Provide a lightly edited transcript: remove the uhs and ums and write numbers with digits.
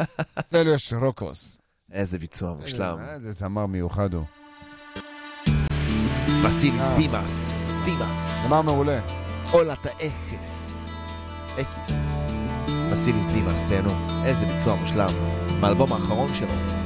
סטליוס רוקוס. איזה ביצוע מושלם. איזה זמר מיוחד הוא. וסיליס דימאס. זמר מעולה. אולת האפס. וסיליס דימאס, תהנו. איזה ביצוע מושלם. מהאלבום האחרון שלו.